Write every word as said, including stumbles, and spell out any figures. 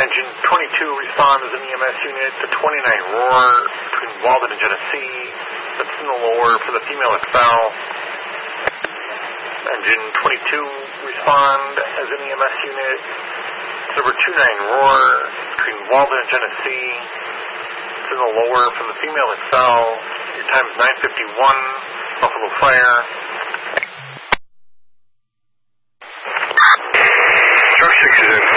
Engine twenty-two, respond as an E M S unit to twenty-nine Roar between Walden and Genesee. That's in the lower for the female X L. Engine twenty-two, respond as an E M S unit to number twenty-nine Roar between Walden and Genesee. It's in the lower for the female X L. Your time is nine fifty-one. Buffalo Fire. Truck six is in.